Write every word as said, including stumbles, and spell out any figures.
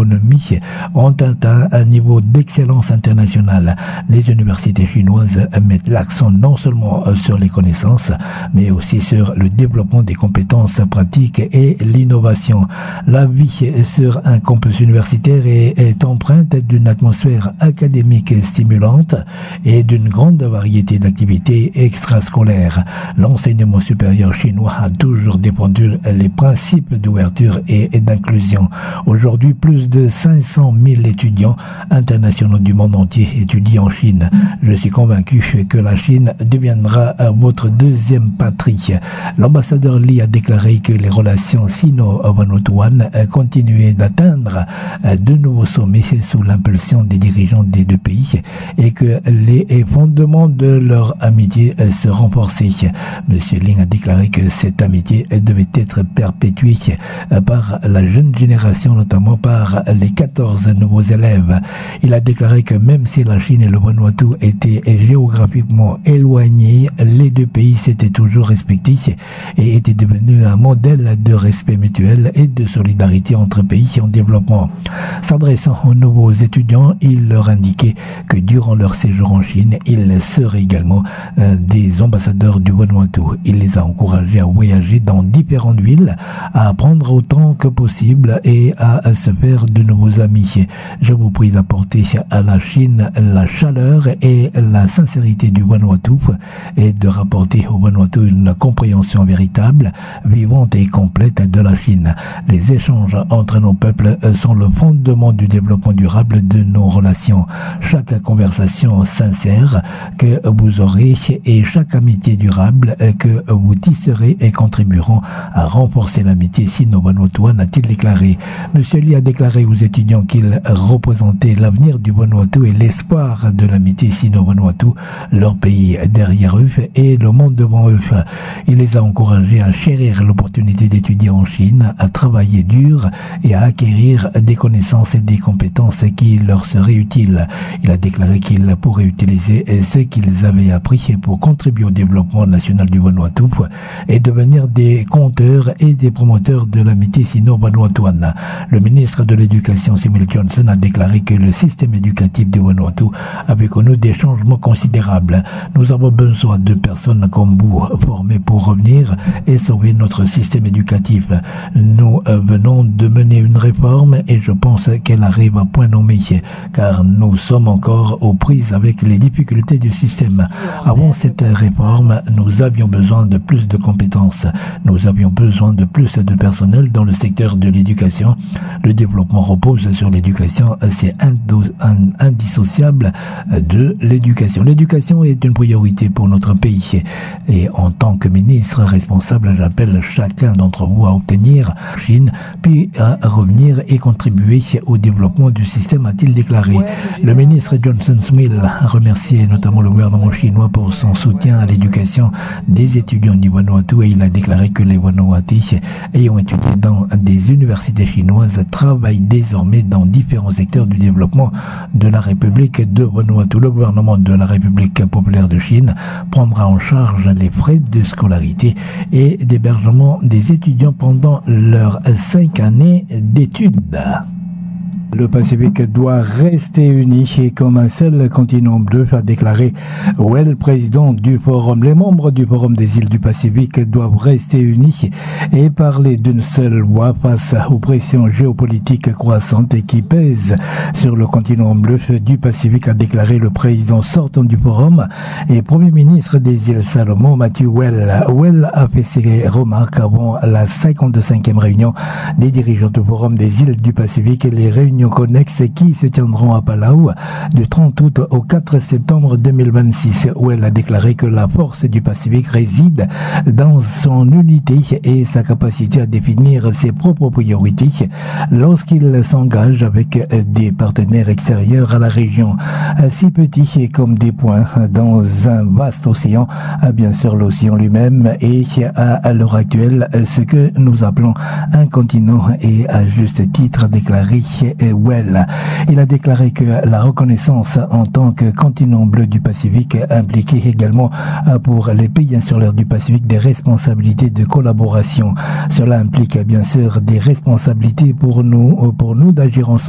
économie ont atteint un niveau d'excellence internationale. Les universités chinoises mettent l'accent non seulement sur les connaissances, mais aussi sur le développement des compétences pratiques et l'innovation. La vie sur un campus universitaire est, est empreinte d'une atmosphère académique stimulante et d'une grande variété d'activités extrascolaires. L'enseignement supérieur chinois a toujours défendu les principes d'ouverture et, et d'inclusion. Aujourd'hui, plus de cinq cent mille étudiants internationaux du monde entier étudient en Chine. Je suis convaincu que la Chine deviendra votre deuxième patrie. L'ambassadeur Li a déclaré que les relations sino-vanuatuanes continuaient d'atteindre de nouveaux sommets sous l'impulsion des dirigeants des deux pays et que les fondements de leur amitié se renforçaient. Monsieur Ling a déclaré que cette amitié devait être perpétuée par la jeune génération, notamment par les quatorze nouveaux élèves. Il a déclaré que même si la Chine et le Vanuatu étaient géographiquement éloignés, les deux pays s'étaient toujours respectés et étaient devenus un modèle de respect mutuel et de solidarité entre pays en développement. S'adressant aux nouveaux étudiants, il leur indiquait que durant leur séjour en Chine, ils seraient également euh, des ambassadeurs du Vanuatu. Il les a encouragés à voyager dans différentes villes, à apprendre autant que possible et à, à se faire de nouveaux amis. Je vous prie d'apporter à la Chine la chaleur et la sincérité du Vanuatu et de rapporter au Vanuatu une compréhension véritable, vivante et complète de la Chine. Les échanges entre nos peuples sont le fondement du développement durable de nos relations. Chaque conversation sincère que vous aurez et chaque amitié durable que vous tisserez et contribueront à renforcer l'amitié sino-vanuatuane, a-t-il déclaré. Monsieur Li a déclaré aux étudiants qu'il représentait l'avenir du Vanuatu et l'espoir de l'amitié sino-vanuatu, leur pays derrière eux et le monde devant eux. Il les a encouragés à chérir l'opportunité d'étudier en Chine, à travailler dur et à acquérir des connaissances et des compétences qui leur seraient utiles. Il a déclaré qu'ils pourraient utiliser ce qu'ils avaient appris pour contribuer au développement national du Vanuatu et devenir des conteurs et des promoteurs de l'amitié sino-vanuatuane. Le ministre de l'Éducation, Samuel Johnson, a déclaré que le système éducatif du Vanuatu avait connu des changements considérables. Nous avons besoin de personnes comme vous formées pour revenir et sauver notre système éducatif. Nous euh, venons de mener une réforme et je pense qu'elle arrive à point nommé car nous sommes encore aux prises avec les difficultés du système. Avant cette réforme, nous avions besoin de plus de compétences. Nous avions besoin de plus de personnel dans le secteur de l'éducation. Le développement repose sur l'éducation. C'est indo- indissociable de l'éducation. L'éducation est une priorité pour notre pays. Et en tant que ministre responsable, j'appelle chacun d'entre vous à obtenir Chine, puis à revenir et contribuer au développement du système, a-t-il déclaré. Le ministre Johnson Smith a remercié notamment le gouvernement chinois pour son soutien à l'éducation des étudiants du Vanuatu et il a déclaré que les Vanuatis ayant étudié dans des universités chinoises travaillent désormais dans différents secteurs du développement de la République de Vanuatu. Le gouvernement de la République populaire de Chine prendra en charge les frais de scolarité et d'hébergement des étudiants pendant leurs cinq années d'études. Le Pacifique doit rester uni et comme un seul continent bleu, a déclaré Well, président du forum. Les membres du forum des îles du Pacifique doivent rester unis et parler d'une seule voix face aux pressions géopolitiques croissantes et qui pèsent sur le continent bleu du Pacifique, a déclaré le président sortant du forum et premier ministre des îles Salomon, Matthew Well. Well a fait ses remarques avant la cinquante-cinquième réunion des dirigeants du forum des îles du Pacifique et les réunions connexes qui se tiendront à Palau du trente août au quatre septembre deux mille vingt-six, où elle a déclaré que la force du Pacifique réside dans son unité et sa capacité à définir ses propres priorités lorsqu'il s'engage avec des partenaires extérieurs à la région, si petits comme des points dans un vaste océan, bien sûr l'océan lui-même est à l'heure actuelle ce que nous appelons un continent et à juste titre déclaré Well. Il a déclaré que la reconnaissance en tant que continent bleu du Pacifique impliquait également pour les pays insulaires du Pacifique des responsabilités de collaboration. Cela implique bien sûr des responsabilités pour nous, pour nous d'agir ensemble